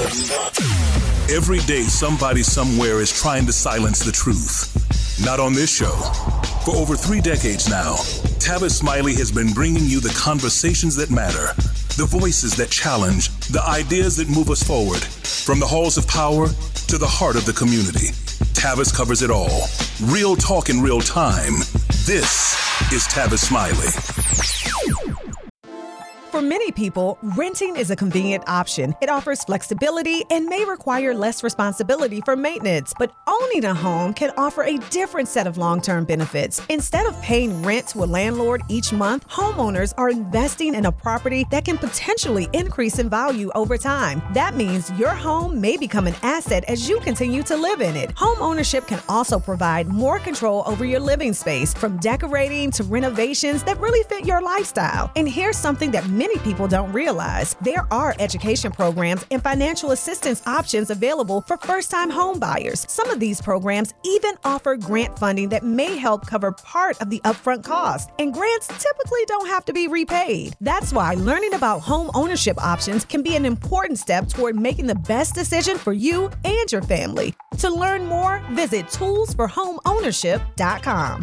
Every day, somebody somewhere is trying to silence the truth. Not on this show. For over 3 decades now, Tavis Smiley has been bringing you the conversations that matter, the voices that challenge, the ideas that move us forward. From the halls of power to the heart of the community, Tavis covers it all. Real talk in real time. This is Tavis Smiley. For many people, renting is a convenient option. It offers flexibility and may require less responsibility for maintenance. But owning a home can offer a different set of long-term benefits. Instead of paying rent to a landlord each month, homeowners are investing in a property that can potentially increase in value over time. That means your home may become an asset as you continue to live in it. Home ownership can also provide more control over your living space, from decorating to renovations that really fit your lifestyle. And here's something that many people don't realize. There are education programs and financial assistance options available for first-time home buyers. Some of these programs even offer grant funding that may help cover part of the upfront cost. And grants typically don't have to be repaid. That's why learning about home ownership options can be an important step toward making the best decision for you and your family. To learn more, visit toolsforhomeownership.com.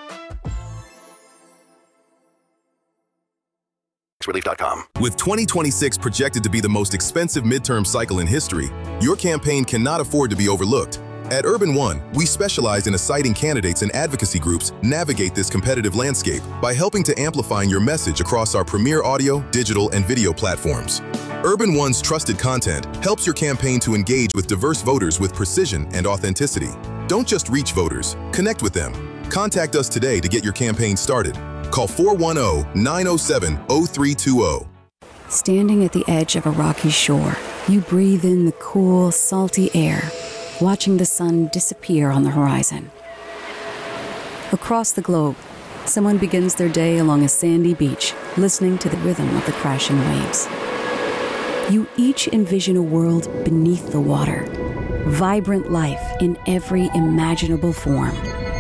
Relief.com. With 2026 projected to be the most expensive midterm cycle in history, your campaign cannot afford to be overlooked. At Urban One, we specialize in assigning candidates and advocacy groups navigate this competitive landscape by helping to amplify your message across our premier audio, digital, and video platforms. Urban One's trusted content helps your campaign to engage with diverse voters with precision and authenticity. Don't just reach voters, connect with them. Contact us today to get your campaign started. Call 410-907-0320. Standing at the edge of a rocky shore, you breathe in the cool, salty air, watching the sun disappear on the horizon. Across the globe, someone begins their day along a sandy beach, listening to the rhythm of the crashing waves. You each envision a world beneath the water, vibrant life in every imaginable form.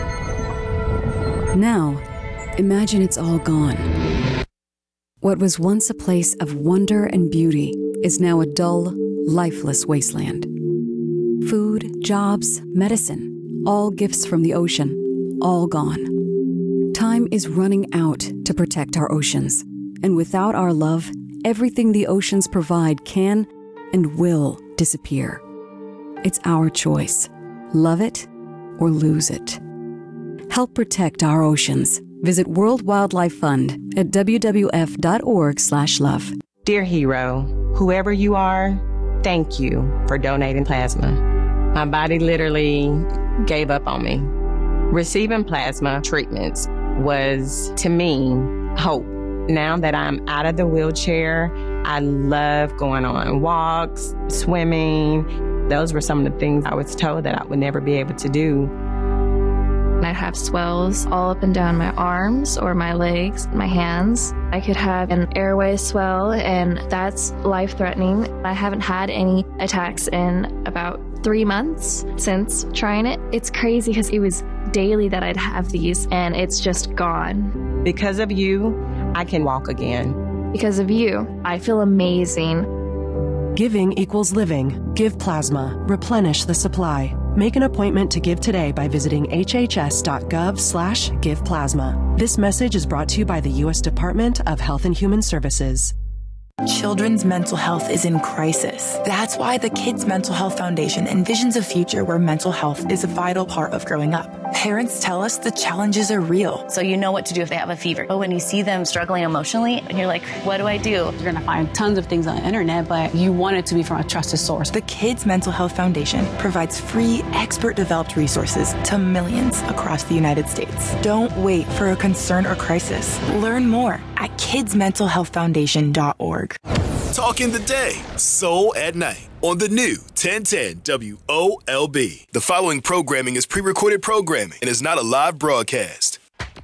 Now, imagine it's all gone. What was once a place of wonder and beauty is now a dull, lifeless wasteland. Food, jobs, medicine, all gifts from the ocean, all gone. Time is running out to protect our oceans, and without our love, everything the oceans provide can and will disappear. It's our choice. Love it or lose it. Help protect our oceans. Visit World Wildlife Fund at wwf.org/love. Dear hero, whoever you are, thank you for donating plasma. My body literally gave up on me. Receiving plasma treatments was, to me, hope. Now that I'm out of the wheelchair, I love going on walks, swimming. Those were some of the things I was told that I would never be able to do. I have swells all up and down my arms or my legs, my hands. I could have an airway swell, and that's life-threatening. I haven't had any attacks in about 3 months since trying it. It's crazy because it was daily that I'd have these, and it's just gone. Because of you, I can walk again. Because of you, I feel amazing. Giving equals living. Give plasma. Replenish the supply. Make an appointment to give today by visiting hhs.gov/giveplasma. This message is brought to you by the U.S. Department of Health and Human Services. Children's mental health is in crisis. That's why the Kids Mental Health Foundation envisions a future where mental health is a vital part of growing up. Parents tell us the challenges are real. So you know what to do if they have a fever. But when you see them struggling emotionally, and you're like, what do I do? You're going to find tons of things on the internet, but you want it to be from a trusted source. The Kids Mental Health Foundation provides free, expert-developed resources to millions across the United States. Don't wait for a concern or crisis. Learn more at kidsmentalhealthfoundation.org. Talking the day, soul at night on the new 1010 WOLB. The following programming is pre-recorded programming and is not a live broadcast.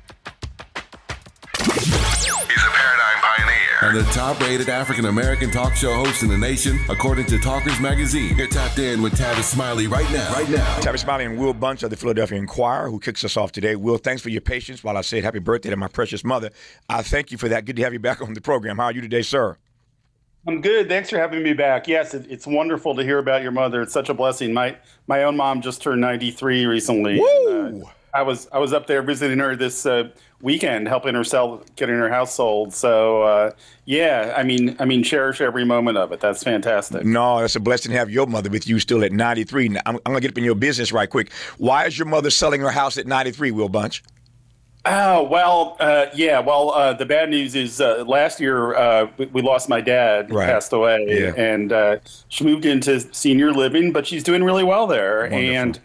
He's a paradigm pioneer and the top-rated African-American talk show host in the nation, according to Talkers Magazine. You're tapped in with Tavis Smiley right now. Tavis Smiley and Will Bunch of the Philadelphia Inquirer, who kicks us off today. Will, thanks for your patience while I said happy birthday to my precious mother. I thank you for that. Good to have you back on the program. How are you today, sir? I'm good. Thanks for having me back. Yes, it's wonderful to hear about your mother. It's such a blessing. My own mom just turned 93 recently. Woo! I was up there visiting her this weekend, helping her getting her house sold. So yeah, I mean, cherish every moment of it. That's fantastic. No, it's a blessing to have your mother with you still at 93. Now, I'm gonna get up in your business right quick. Why is your mother selling her house at 93, Will Bunch? Oh, well, yeah. Well, the bad news is last year we lost my dad. He passed away, and she moved into senior living, but she's doing really well there. Wonderful. And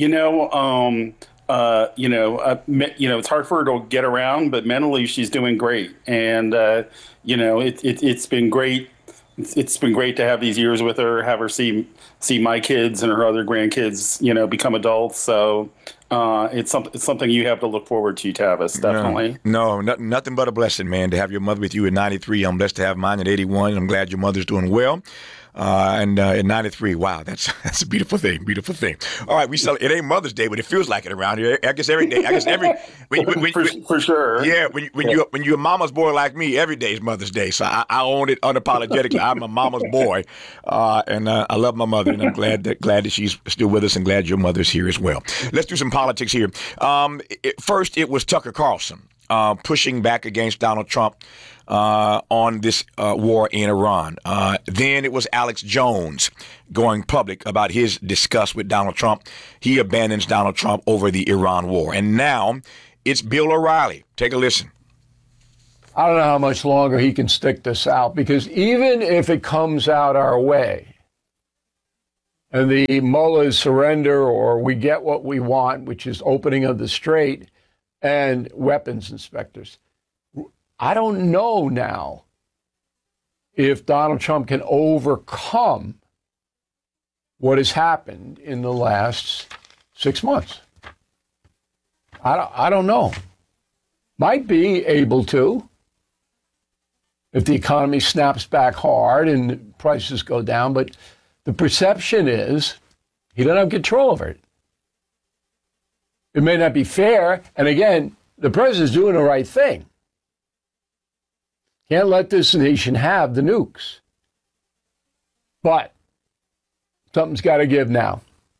it's hard for her to get around, but mentally she's doing great. And it's been great. It's been great to have these years with her, have her see my kids and her other grandkids, become adults. So it's something you have to look forward to, Tavis, definitely. No, nothing but a blessing, man, to have your mother with you at 93. I'm blessed to have mine at 81. I'm glad your mother's doing well. And at 93, wow, that's a beautiful thing. All right, it ain't Mother's Day, but it feels like it around here. I guess every day. For sure. Yeah, when you're a mama's boy like me, every day is Mother's Day. So I own it unapologetically. I'm a mama's boy, and I love my mother, and I'm glad that she's still with us, and glad your mother's here as well. Let's do some politics here. First, it was Tucker Carlson pushing back against Donald Trump on this war in Iran. Then it was Alex Jones going public about his disgust with Donald Trump. He abandons Donald Trump over the Iran war. And now it's Bill O'Reilly. Take a listen. I don't know how much longer he can stick this out, because even if it comes out our way and the mullahs surrender, or we get what we want, which is opening of the strait and weapons inspectors, I don't know now if Donald Trump can overcome what has happened in the last 6 months. I don't know. Might be able to if the economy snaps back hard and prices go down, but the perception is he doesn't have control over it. It may not be fair, and again, the president's doing the right thing. Can't let this nation have the nukes. But something's got to give now.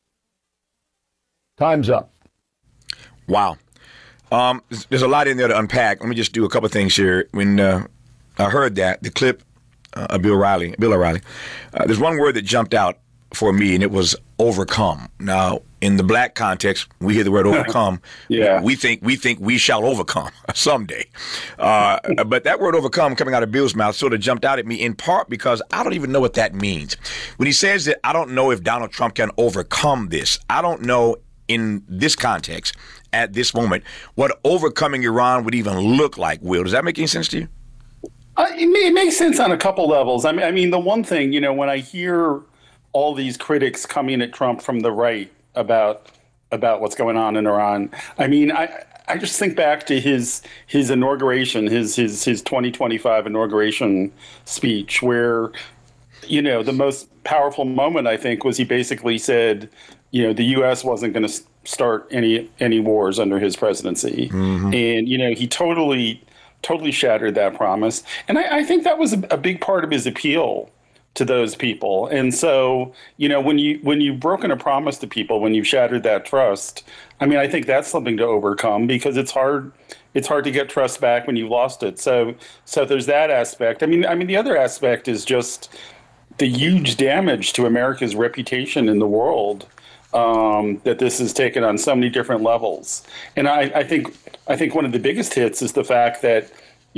Time's up. Wow. There's a lot in there to unpack. Let me just do a couple things here. When I heard the clip of Bill O'Reilly, there's one word that jumped out for me, and it was overcome. Now, in the black context, we hear the word overcome. Yeah. We think we shall overcome someday. But that word overcome coming out of Bill's mouth sort of jumped out at me, in part because I don't even know what that means. When he says that, I don't know if Donald Trump can overcome this. I don't know in this context, at this moment, what overcoming Iran would even look like, Will. Does that make any sense to you? It makes sense on a couple levels. I mean, the one thing, when I hear all these critics coming at Trump from the right about what's going on in Iran, I mean, I just think back to his inauguration, his 2025 inauguration speech, where, the most powerful moment, I think, was he basically said, the U.S. wasn't going to start any wars under his presidency. Mm-hmm. And, he totally shattered that promise. And I think that was a big part of his appeal to those people. And so, when you've broken a promise to people, when you've shattered that trust, I mean, I think that's something to overcome, because it's hard to get trust back when you've lost it. So there's that aspect. I mean, the other aspect is just the huge damage to America's reputation in the world that this has taken on so many different levels. And I think one of the biggest hits is the fact that,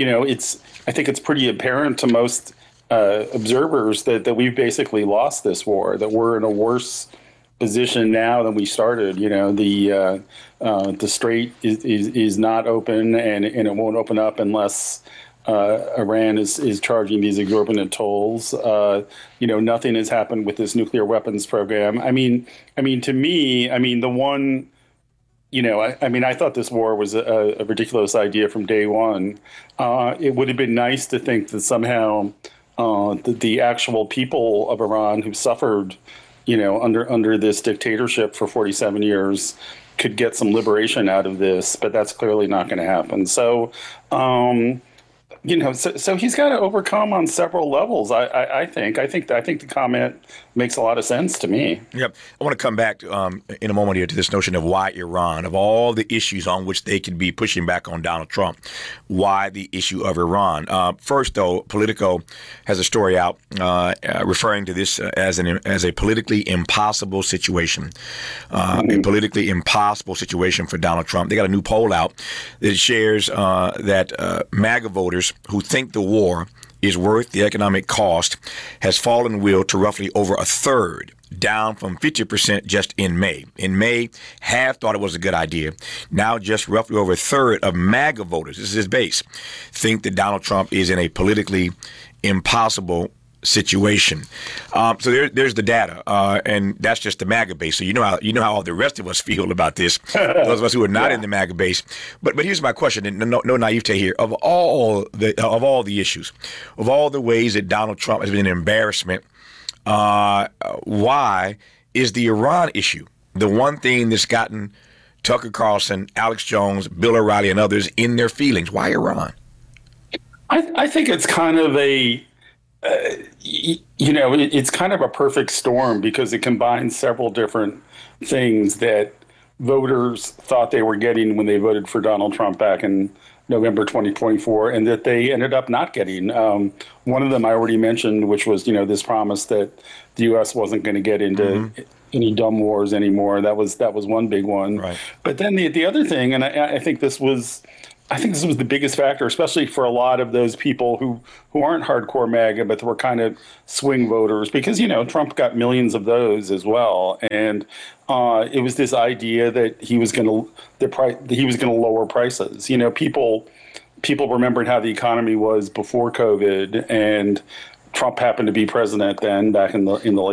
I think it's pretty apparent to most observers that we've basically lost this war, that we're in a worse position now than we started. The strait is not open, and it won't open up unless Iran is charging these exorbitant tolls. Nothing has happened with this nuclear weapons program. I mean, to me, the one, I thought this war was a ridiculous idea from day one. It would have been nice to think that somehow the actual people of Iran who suffered, under this dictatorship for 47 years could get some liberation out of this, but that's clearly not going to happen. So, So he's got to overcome on several levels. I think the comment makes a lot of sense to me. Yep. I want to come back in a moment here to this notion of why Iran, of all the issues on which they could be pushing back on Donald Trump, why the issue of Iran. First, though, Politico has a story out referring to this as a politically impossible situation, a politically impossible situation for Donald Trump. They got a new poll out that shares that MAGA voters who think the war is worth the economic cost has fallen will to roughly over a third, down from 50% just in May. In May, half thought it was a good idea. Now just roughly over a third of MAGA voters, this is his base, think that Donald Trump is in a politically impossible situation. So there's the data, and that's just the MAGA base. So you know how all the rest of us feel about this. Those of us who are not in the MAGA base. But here's my question, and no naivete here. Of all the issues, of all the ways that Donald Trump has been an embarrassment, why is the Iran issue the one thing that's gotten Tucker Carlson, Alex Jones, Bill O'Reilly, and others in their feelings? Why Iran? I think it's kind of it's kind of a perfect storm because it combines several different things that voters thought they were getting when they voted for Donald Trump back in November 2024, and that they ended up not getting. One of them I already mentioned, which was, this promise that the U.S. wasn't going to get into any dumb wars anymore. That was one big one. Right. But then the other thing, and I think this was the biggest factor, especially for a lot of those people who aren't hardcore MAGA, but were kind of swing voters, because, Trump got millions of those as well. And it was this idea that he was going to lower prices. People remembered how the economy was before COVID, and Trump happened to be president then back in the late